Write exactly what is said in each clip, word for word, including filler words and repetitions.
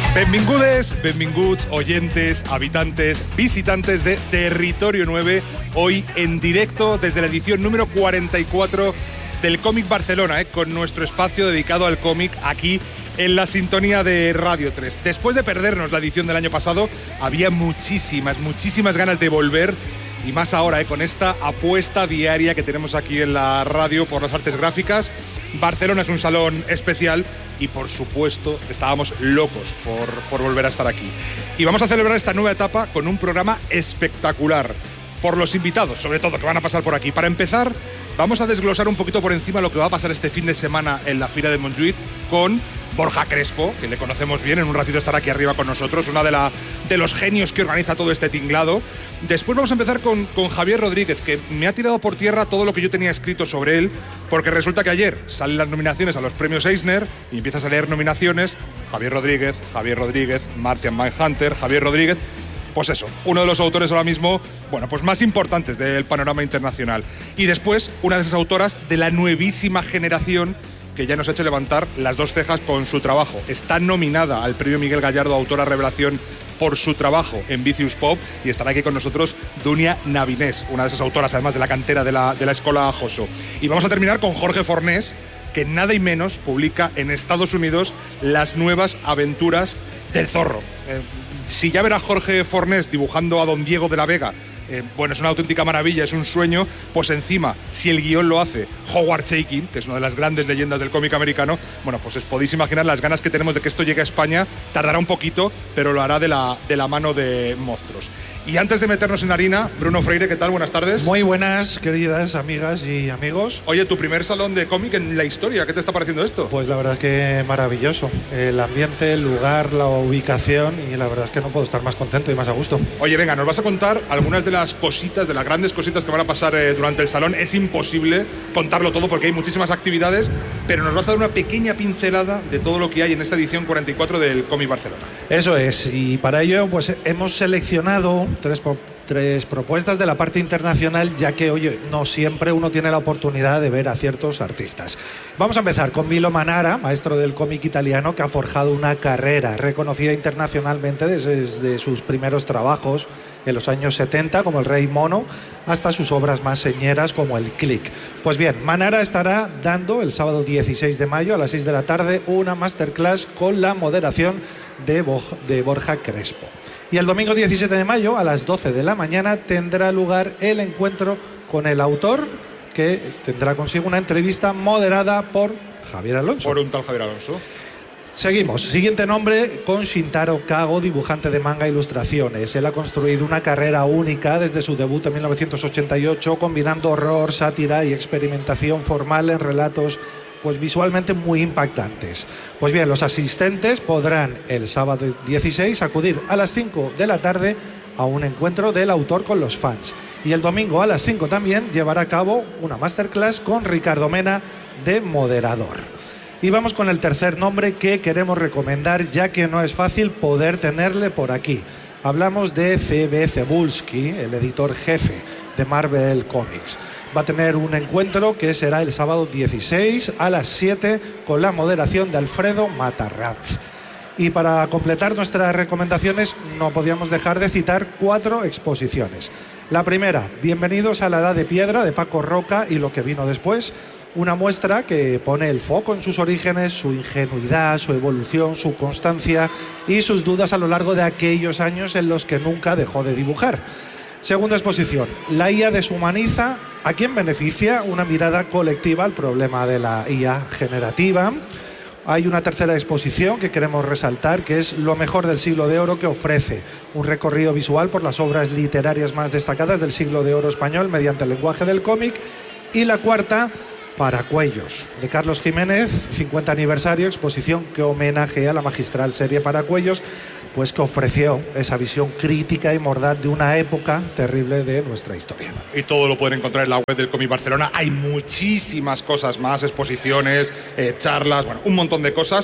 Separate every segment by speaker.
Speaker 1: Benvingudes, benvinguts, oyentes, habitantes, visitantes de Territorio nueve, hoy en directo desde la edición número cuarenta y cuatro del Cómic Barcelona, eh, con nuestro espacio dedicado al cómic aquí en la sintonía de Radio tres. Después de perdernos la edición del año pasado, había muchísimas, muchísimas ganas de volver, y más ahora, eh, con esta apuesta diaria que tenemos aquí en la radio por las artes gráficas. Barcelona es un salón especial y, por supuesto, estábamos locos por, por volver a estar aquí. Y vamos a celebrar esta nueva etapa con un programa espectacular, por los invitados, sobre todo, que van a pasar por aquí. Para empezar, vamos a desglosar un poquito por encima lo que va a pasar este fin de semana en la Fira de Montjuïc con Borja Crespo, que le conocemos bien, en un ratito estará aquí arriba con nosotros, una de, la, de los genios que organiza todo este tinglado. Después vamos a empezar con, con Javier Rodríguez, que me ha tirado por tierra todo lo que yo tenía escrito sobre él, porque resulta que ayer salen las nominaciones a los premios Eisner y empiezas a leer nominaciones. Javier Rodríguez, Javier Rodríguez, Martian Manhunter, Javier Rodríguez. Pues eso, uno de los autores ahora mismo, bueno, pues más importantes del panorama internacional. Y después, una de esas autoras de la nuevísima generación que ya nos ha hecho levantar las dos cejas con su trabajo. Está nominada al premio Miguel Gallardo, autora revelación, por su trabajo en Vicious Pop, y estará aquí con nosotros Dunia Navinés, una de esas autoras, además de la cantera de la, de la Escola Joso. Y vamos a terminar con Jorge Fornés, que nada y menos publica en Estados Unidos las nuevas aventuras del Zorro. Eh, si ya ver a Jorge Fornés dibujando a Don Diego de la Vega, Eh, bueno, es una auténtica maravilla, es un sueño, pues encima, si el guión lo hace Howard Chaykin, que es una de las grandes leyendas del cómic americano, bueno, pues os podéis imaginar las ganas que tenemos de que esto llegue a España. Tardará un poquito, pero lo hará de la, de la mano de monstruos. Y antes de meternos en harina, Bruno Freire, ¿qué tal? Buenas tardes.
Speaker 2: Muy buenas, queridas amigas y amigos.
Speaker 1: Oye, tu primer salón de cómic en la historia, ¿qué te está pareciendo esto?
Speaker 2: Pues la verdad es que maravilloso. El ambiente, el lugar, la ubicación, y la verdad es que no puedo estar más contento y más a gusto.
Speaker 1: Oye, venga, nos vas a contar algunas de las cositas, de las grandes cositas que van a pasar eh, durante el salón. Es imposible contarlo todo porque hay muchísimas actividades, pero nos vas a dar una pequeña pincelada de todo lo que hay en esta edición cuarenta y cuatro del Cómic Barcelona.
Speaker 2: Eso es, y para ello pues hemos seleccionado tres, tres propuestas de la parte internacional, ya que, oye, no siempre uno tiene la oportunidad de ver a ciertos artistas. Vamos a empezar con Milo Manara, maestro del cómic italiano, que ha forjado una carrera reconocida internacionalmente desde, desde sus primeros trabajos en los años setenta, como El Rey Mono, hasta sus obras más señeras como El Click. Pues bien, Manara estará dando el sábado dieciséis de mayo a las seis de la tarde una masterclass con la moderación de, Bo- de Borja Crespo. Y el domingo diecisiete de mayo a las doce de la mañana tendrá lugar el encuentro con el autor, que tendrá consigo una entrevista moderada por Javier Alonso.
Speaker 1: Por un tal Javier Alonso.
Speaker 2: Seguimos. Siguiente nombre, con Shintaro Kago, dibujante de manga e ilustraciones. Él ha construido una carrera única desde su debut en mil novecientos ochenta y ocho, combinando horror, sátira y experimentación formal en relatos pues visualmente muy impactantes. Pues bien, los asistentes podrán el sábado dieciséis acudir a las cinco de la tarde a un encuentro del autor con los fans. Y el domingo a las cinco también llevará a cabo una masterclass con Ricardo Mena de moderador. Y vamos con el tercer nombre que queremos recomendar, ya que no es fácil poder tenerle por aquí. Hablamos de C B Cebulski, el editor jefe de Marvel Comics. Va a tener un encuentro que será el sábado dieciséis a las siete con la moderación de Alfredo Matarranz. Y para completar nuestras recomendaciones no podíamos dejar de citar cuatro exposiciones. La primera, Bienvenidos a la Edad de Piedra, de Paco Roca y lo que vino después. Una muestra que pone el foco en sus orígenes, su ingenuidad, su evolución, su constancia y sus dudas a lo largo de aquellos años en los que nunca dejó de dibujar. Segunda exposición, La I A deshumaniza. ¿A quién beneficia? Una mirada colectiva al problema de la I A generativa. Hay una tercera exposición que queremos resaltar, que es Lo mejor del siglo de oro, que ofrece un recorrido visual por las obras literarias más destacadas del siglo de oro español mediante el lenguaje del cómic. Y la cuarta, Paracuellos, de Carlos Jiménez, cincuenta aniversario, exposición que homenajea a la magistral serie Paracuellos, pues que ofreció esa visión crítica y mordaz de una época terrible de nuestra historia.
Speaker 1: Y todo lo pueden encontrar en la web del Cómic Barcelona. Hay muchísimas cosas más, exposiciones, eh, charlas, bueno, un montón de cosas.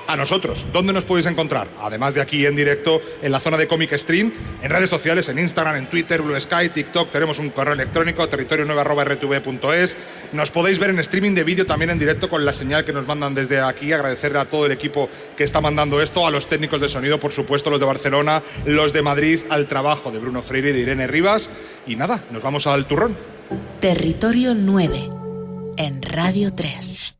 Speaker 1: a nosotros. ¿Dónde nos podéis encontrar? Además de aquí en directo, en la zona de Comic Stream, en redes sociales, en Instagram, en Twitter, Blue Sky, TikTok, tenemos un correo electrónico, territorio nueve arroba r t v punto es. Nos podéis ver en streaming de vídeo también en directo con la señal que nos mandan desde aquí. Agradecerle a todo el equipo que está mandando esto, a los técnicos de sonido, por supuesto, los de Barcelona, los de Madrid, al trabajo de Bruno Freire y de Irene Rivas. Y nada, nos vamos al turrón.
Speaker 3: Territorio nueve, en Radio tres.